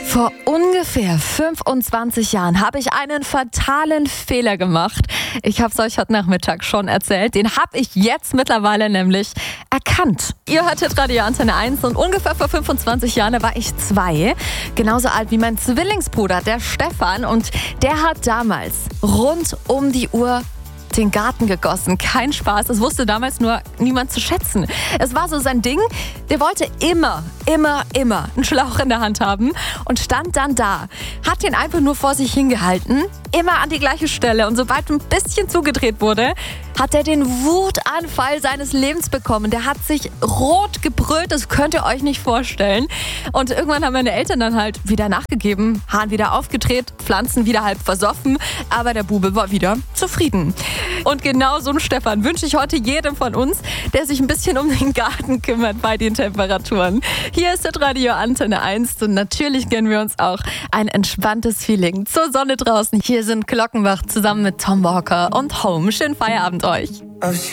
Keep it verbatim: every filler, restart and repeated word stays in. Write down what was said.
Vor ungefähr fünfundzwanzig Jahren habe ich einen fatalen Fehler gemacht. Ich habe es euch heute Nachmittag schon erzählt. Den habe ich jetzt mittlerweile nämlich erkannt. Ihr hört Radio Antenne eins und ungefähr vor fünfundzwanzig Jahren, da war ich zwei. Genauso alt wie mein Zwillingsbruder, der Stefan. Und der hat damals rund um die Uhr den Garten gegossen. Kein Spaß. Das wusste damals nur niemand zu schätzen. Es war so sein Ding. Der wollte immer, immer, immer einen Schlauch in der Hand haben und stand dann da. Hat den einfach nur vor sich hingehalten. Immer an die gleiche Stelle. Und sobald ein bisschen zugedreht wurde, hat er den Wutanfall seines Lebens bekommen. Der hat sich rot gebrüllt. Das könnt ihr euch nicht vorstellen. Und irgendwann haben meine Eltern dann halt wieder nachgegeben. Hahn wieder aufgedreht, Pflanzen wieder halb versoffen. Aber der Bube war wieder zufrieden. Und genau so einen Stefan wünsche ich heute jedem von uns, der sich ein bisschen um den Garten kümmert bei den Temperaturen. Hier ist das Radio Antenne eins und natürlich gönnen wir uns auch ein entspanntes Feeling zur Sonne draußen. Hier sind Glockenbach zusammen mit Tom Walker und Home. Schönen Feierabend euch.